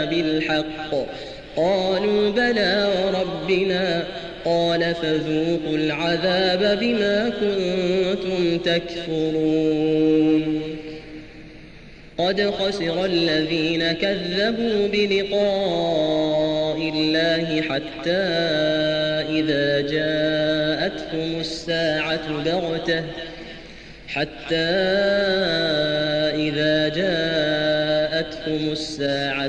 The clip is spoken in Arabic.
بالحق قالوا بلى وربنا قال فذوقوا العذاب بما كنتم تكفرون قد خسر الذين كذبوا بلقاء الله حتى إذا جاءتهم الساعة